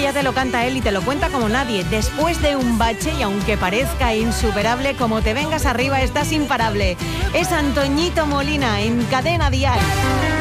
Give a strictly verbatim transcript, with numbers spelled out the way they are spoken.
ya te lo canta él y te lo cuenta como nadie. Después de un bache, y aunque parezca insuperable, como te vengas arriba estás imparable. Es Antoñito Molina en Cadena Dial.